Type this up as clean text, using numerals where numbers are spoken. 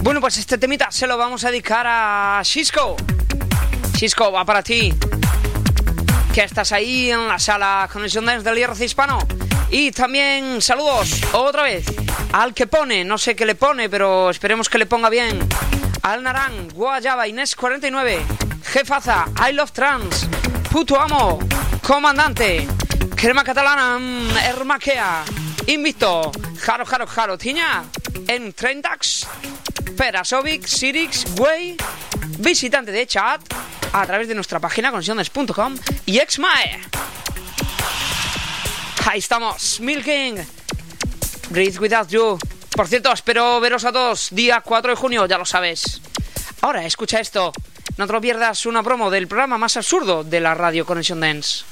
Bueno, pues este temita se lo vamos a dedicar a Xisco. Xisco, va para ti, que estás ahí en la sala Conexión Dance del IRC Hispano. Y también saludos otra vez al que pone, no sé qué le pone, pero esperemos que le ponga bien. Al Narán, Guayaba, Inés 49, Jefaza, I Love Trans, Puto Amo, Comandante, Crema Catalana, Hermaquea, Invicto, Jaro, Tiña, en Trentax, Perasovic, Sirix, Güey, visitante de chat a través de nuestra página conexiones.com y Exmae. Ahí estamos, Milking, Breathe Without You. Por cierto, espero veros a todos día 4 de junio, ya lo sabes. Ahora, escucha esto, no te lo pierdas, una promo del programa más absurdo de la radio Conexión Dance.